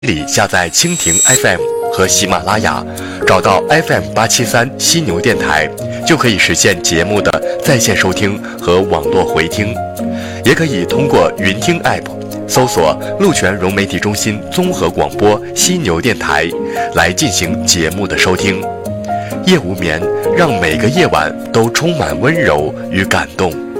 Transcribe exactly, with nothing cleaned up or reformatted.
里下载蜻蜓 F M 和喜马拉雅，找到 F M 八七三犀牛电台，就可以实现节目的在线收听和网络回听。也可以通过云听 App 搜索鹿泉融媒体中心综合广播犀牛电台来进行节目的收听。夜无眠，让每个夜晚都充满温柔与感动。